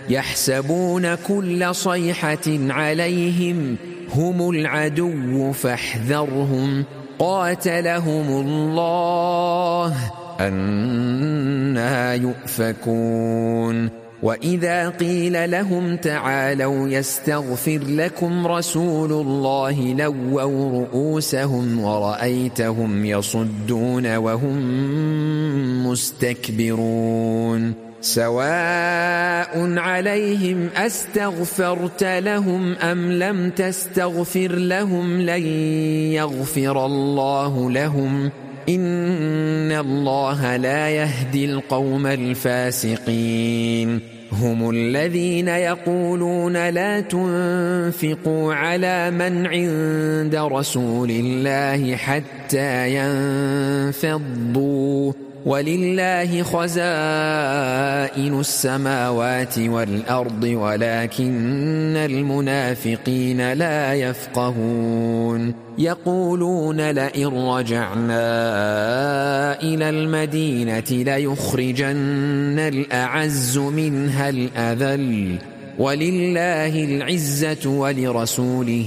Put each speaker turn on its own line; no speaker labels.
يحسبون كل صيحة عليهم هم العدو فاحذرهم قاتلهم الله أنى يؤفكون وإذا قيل لهم تعالوا يستغفر لكم رسول الله لووا رؤوسهم ورأيتهم يصدون وهم مستكبرون سواء عليهم أستغفرت لهم أم لم تستغفر لهم لن يغفر الله لهم إن الله لا يهدي القوم الفاسقين هم الذين يقولون لا تنفقوا على من عند رسول الله حتى ينفضوا ولله خزائن السماوات والأرض ولكن المنافقين لا يفقهون يقولون لئن رجعنا إلى المدينة ليخرجن الأعز منها الأذل ولله العزة ولرسوله